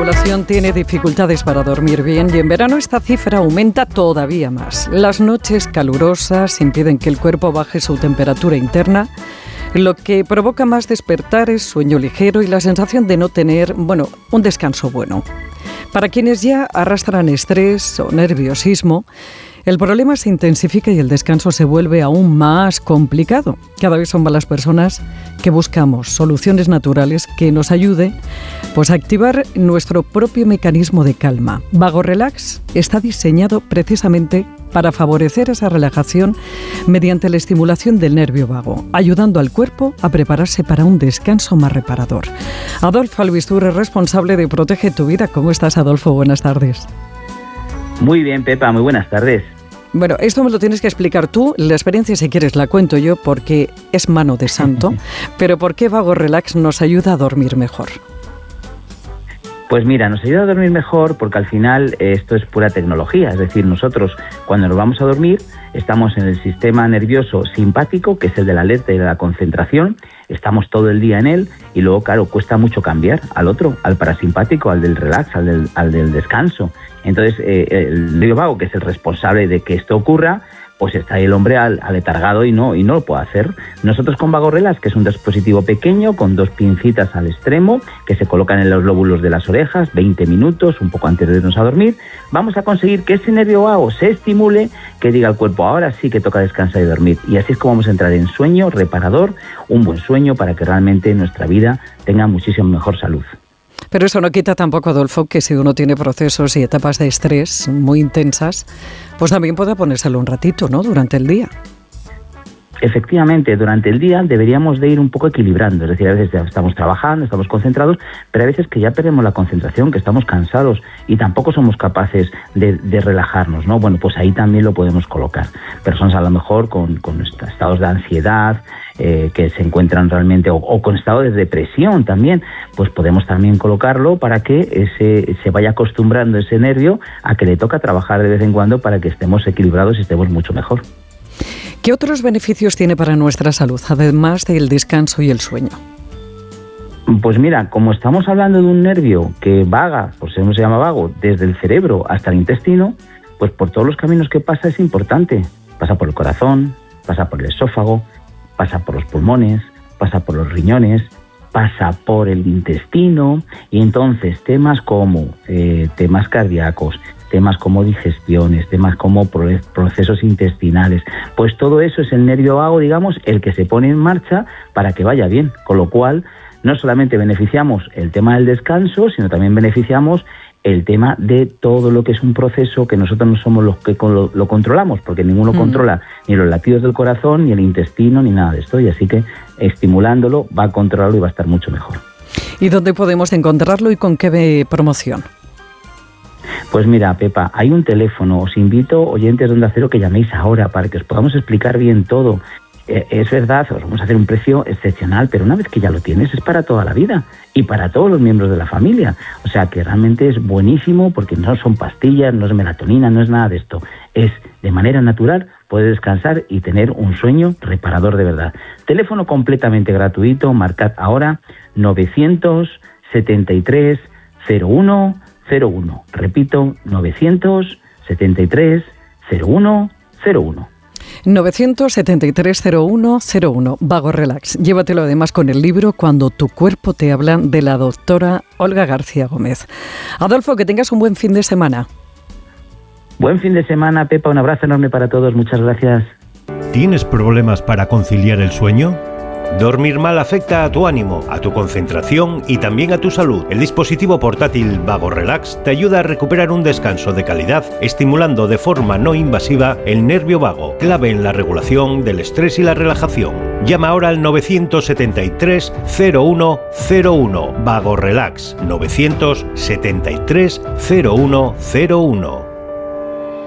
población tiene dificultades para dormir bien y en verano esta cifra aumenta todavía más. Las noches calurosas impiden que el cuerpo baje su temperatura interna, lo que provoca más despertares, sueño ligero y la sensación de no tener, un descanso bueno. Para quienes ya arrastran estrés o nerviosismo, el problema se intensifica y el descanso se vuelve aún más complicado. Cada vez son más las personas que buscamos soluciones naturales que nos ayuden a activar nuestro propio mecanismo de calma. Vago Relax está diseñado precisamente para favorecer esa relajación mediante la estimulación del nervio vago, ayudando al cuerpo a prepararse para un descanso más reparador. Adolfo Albistur es responsable de Protege tu Vida. ¿Cómo estás, Adolfo? Buenas tardes. Muy bien, Pepa, muy buenas tardes. Bueno, esto me lo tienes que explicar tú. La experiencia, si quieres, la cuento yo porque es mano de santo. Pero ¿por qué Vago Relax nos ayuda a dormir mejor? Pues mira, nos ayuda a dormir mejor porque al final esto es pura tecnología. Es decir, nosotros cuando nos vamos a dormir estamos en el sistema nervioso simpático, que es el de la alerta y de la concentración. Estamos todo el día en él y luego, claro, cuesta mucho cambiar al otro, al parasimpático, al del relax, al del descanso. Entonces, el nervio vago, que es el responsable de que esto ocurra, pues está ahí el hombre aletargado y no lo puede hacer. Nosotros con Vago Relax, que es un dispositivo pequeño con 2 pincitas al extremo que se colocan en los lóbulos de las orejas, 20 minutos, un poco antes de irnos a dormir, vamos a conseguir que ese nervio vago se estimule, que diga al cuerpo, ahora sí que toca descansar y dormir. Y así es como vamos a entrar en sueño reparador, un buen sueño para que realmente nuestra vida tenga muchísimo mejor salud. Pero eso no quita tampoco, Adolfo, que si uno tiene procesos y etapas de estrés muy intensas, pues también pueda ponérselo un ratito, ¿no?, durante el día. Efectivamente, durante el día deberíamos de ir un poco equilibrando, es decir, a veces estamos trabajando, estamos concentrados, pero a veces que ya perdemos la concentración, que estamos cansados y tampoco somos capaces de relajarnos, ¿no? Bueno, pues ahí también lo podemos colocar. Personas a lo mejor con estados de ansiedad, que se encuentran realmente, o con estado de depresión también, pues podemos también colocarlo para que se vaya acostumbrando ese nervio a que le toca trabajar de vez en cuando para que estemos equilibrados y estemos mucho mejor. ¿Qué otros beneficios tiene para nuestra salud, además del descanso y el sueño? Pues mira, como estamos hablando de un nervio que vaga, por eso se llama vago, desde el cerebro hasta el intestino, pues por todos los caminos que pasa es importante. Pasa por el corazón, pasa por el esófago, pasa por los pulmones, pasa por los riñones, pasa por el intestino, y entonces temas como temas cardíacos, temas como digestiones, temas como procesos intestinales, pues todo eso es el nervio vago, digamos, el que se pone en marcha para que vaya bien, con lo cual no solamente beneficiamos el tema del descanso, sino también beneficiamos el tema de todo lo que es un proceso que nosotros no somos los que lo controlamos, porque ninguno controla ni los latidos del corazón, ni el intestino, ni nada de esto, y así que estimulándolo va a controlarlo y va a estar mucho mejor. ¿Y dónde podemos encontrarlo y con qué promoción? Pues mira, Pepa, hay un teléfono, os invito, oyentes de Onda Cero, que llaméis ahora para que os podamos explicar bien todo. Es verdad, os vamos a hacer un precio excepcional, pero una vez que ya lo tienes es para toda la vida y para todos los miembros de la familia. O sea que realmente es buenísimo porque no son pastillas, no es melatonina, no es nada de esto. Es de manera natural poder descansar y tener un sueño reparador de verdad. Teléfono completamente gratuito, marcad ahora 973 01 01. Repito, 973 01 01. 973-0101, Vago Relax. Llévatelo además con el libro Cuando tu cuerpo te habla, de la doctora Olga García Gómez. Adolfo, que tengas un buen fin de semana. Buen fin de semana, Pepa. Un abrazo enorme para todos. Muchas gracias. ¿Tienes problemas para conciliar el sueño? Dormir mal afecta a tu ánimo, a tu concentración y también a tu salud. El dispositivo portátil Vago Relax te ayuda a recuperar un descanso de calidad, estimulando de forma no invasiva el nervio vago, clave en la regulación del estrés y la relajación. Llama ahora al 973 0101. Vago Relax, 973 0101.